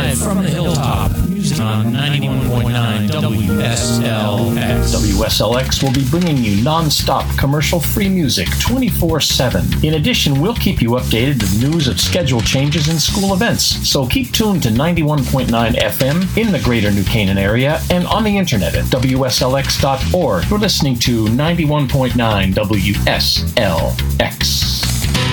Live from the hilltop, music on 91.9 WSLX. WSLX will be bringing you non-stop commercial-free music 24/7. In addition, we'll keep you updated with news of schedule changes and school events. So keep tuned to 91.9 FM in the greater New Canaan area and on the internet at WSLX.org. You're listening to 91.9 WSLX.